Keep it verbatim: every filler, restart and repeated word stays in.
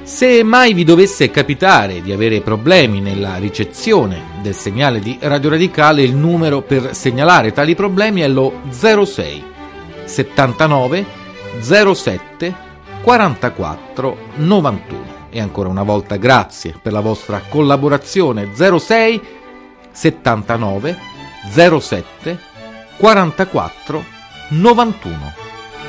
Se mai vi dovesse capitare di avere problemi nella ricezione del segnale di Radio Radicale, il numero per segnalare tali problemi è lo zero sei settantanove zero sette quarantaquattro novantuno. E ancora una volta grazie per la vostra collaborazione. Zero sei settantanove zero sette quarantaquattro novantuno.